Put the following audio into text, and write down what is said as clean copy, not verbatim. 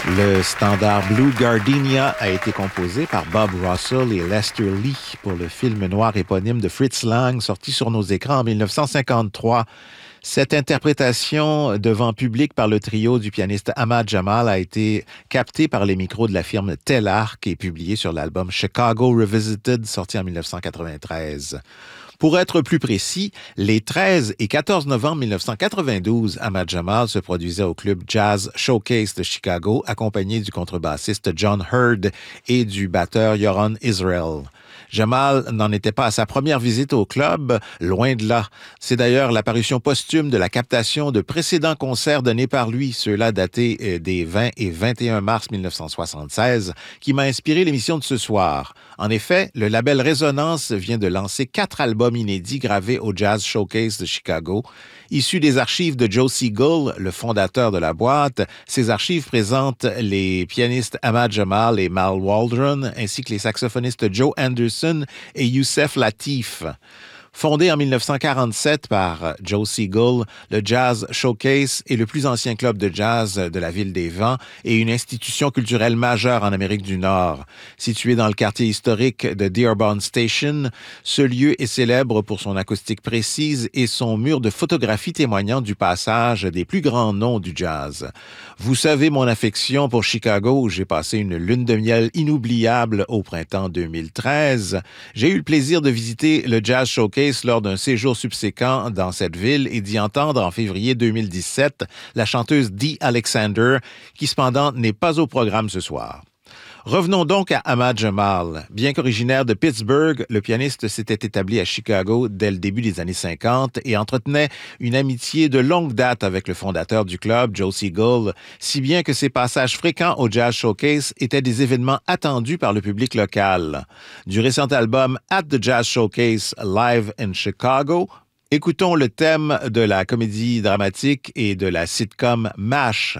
Le standard Blue Gardenia a été composé par Bob Russell et Lester Lee pour le film noir éponyme de Fritz Lang, sorti sur nos écrans en 1953. Cette interprétation devant public par le trio du pianiste Ahmad Jamal a été captée par les micros de la firme Telarc et publiée sur l'album Chicago Revisited, sorti en 1993. Pour être plus précis, les 13 et 14 novembre 1992, Ahmad Jamal se produisait au club Jazz Showcase de Chicago, accompagné du contrebassiste John Hurd et du batteur Yoron Israel. Jamal n'en était pas à sa première visite au club, loin de là. C'est d'ailleurs l'apparition posthume de la captation de précédents concerts donnés par lui, ceux-là datés des 20 et 21 mars 1976, qui m'a inspiré l'émission de ce soir. En effet, le label Résonance vient de lancer 4 albums inédits gravés au Jazz Showcase de Chicago. Issus des archives de Joe Siegel, le fondateur de la boîte, ces archives présentent les pianistes Ahmad Jamal et Mal Waldron, ainsi que les saxophonistes Joe Anderson et Youssef Latif. Fondé en 1947 par Joe Siegel, le Jazz Showcase est le plus ancien club de jazz de la ville des Vents et une institution culturelle majeure en Amérique du Nord. Situé dans le quartier historique de Dearborn Station, ce lieu est célèbre pour son acoustique précise et son mur de photographies témoignant du passage des plus grands noms du jazz. Vous savez mon affection pour Chicago, où j'ai passé une lune de miel inoubliable au printemps 2013. J'ai eu le plaisir de visiter le Jazz Showcase lors d'un séjour subséquent dans cette ville et d'y entendre en février 2017 la chanteuse Dee Alexander, qui cependant n'est pas au programme ce soir. Revenons donc à Ahmad Jamal. Bien qu'originaire de Pittsburgh, le pianiste s'était établi à Chicago dès le début des années 50 et entretenait une amitié de longue date avec le fondateur du club, Joe Siegel, si bien que ses passages fréquents au Jazz Showcase étaient des événements attendus par le public local. Du récent album At the Jazz Showcase Live in Chicago, écoutons le thème de la comédie dramatique et de la sitcom MASH.